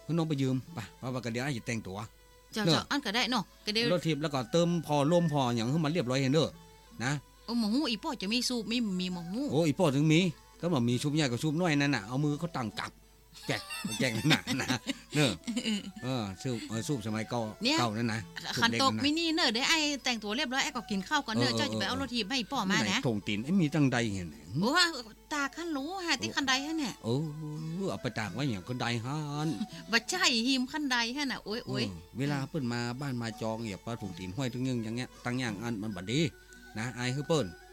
คือน้องไปยืมไปเพราะว่าก็เดี๋ยวไอ้จะแต่งตัวเจ้าอันก็ได้เนาะก็เดี๋ยวรถทิพย์แล้วก็เติมพอลมพออย่างให้มันเรียบร้อยเห็นเด้อนะโอ้หมอหูอีป้อจะมีสูบมีหมอหูโอ้อีป้อถึงมีก็บอกมีชุบใหญ่กับชุบน้อยนั่นน่ะเอามือเขาตั้งจับแจกนั่นน่ะเนอะสูบสมัยเก่านั่นนะขันตกมินี่เนอะได้ไอ้แต่งตัวเรียบร้อยไอ้ก็กินข้าวก่อนเนอะเจ้าจะไปเอารถทีให้ป้อมานะถงตีนไอ้มีตั้งใดเห็นโอ้ว่าตาขั้นรู้ฮะที่คันใดฮะเนี่ยเอาไปตากไว้อย่างคนใดฮันบัดใจหิมคันใดฮะน่ะโอ้ยเวลาเปิ้นมาบ้านมาจองอย่าปลาถงตีนห้อยถึงยังอย่างเงี้ยตั้งอย่างอันมันบัดดีนะไอ้คือเปิ้น